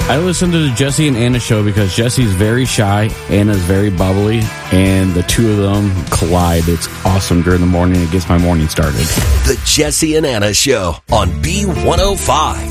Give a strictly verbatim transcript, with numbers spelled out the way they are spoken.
I listen to the Jesse and Anna show because Jesse's very shy, Anna's very bubbly, and the two of them collide. It's awesome during the morning. It gets my morning started. The Jesse and Anna Show on B one oh five.